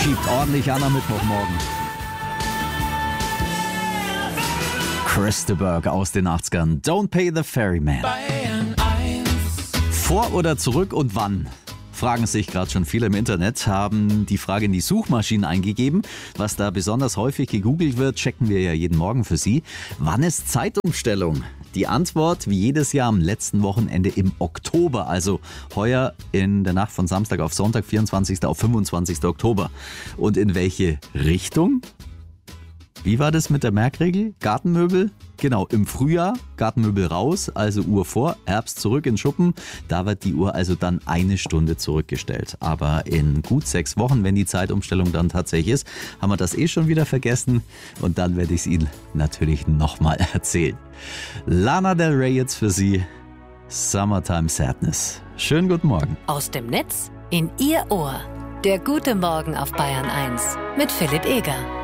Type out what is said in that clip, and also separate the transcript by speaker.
Speaker 1: schiebt ordentlich an am Mittwochmorgen. Chris de Burgh aus den 80ern. Don't Pay the Ferryman. Vor oder zurück und wann? Fragen sich gerade schon viele im Internet, haben die Frage in die Suchmaschinen eingegeben. Was da besonders häufig gegoogelt wird, checken wir ja jeden Morgen für Sie. Wann ist Zeitumstellung? Die Antwort, wie jedes Jahr, am letzten Wochenende im Oktober, also heuer in der Nacht von Samstag auf Sonntag, 24. auf 25. Oktober. Und in welche Richtung? Wie war das mit der Merkregel? Gartenmöbel? Genau, im Frühjahr Gartenmöbel raus, also Uhr vor, Herbst zurück in Schuppen. Da wird die Uhr also dann 1 Stunde zurückgestellt. Aber in gut 6 Wochen, wenn die Zeitumstellung dann tatsächlich ist, haben wir das schon wieder vergessen. Und dann werde ich es Ihnen natürlich nochmal erzählen. Lana Del Rey jetzt für Sie. Summertime Sadness. Schönen guten Morgen.
Speaker 2: Aus dem Netz in Ihr Ohr. Der gute Morgen auf Bayern 1 mit Philipp Eger.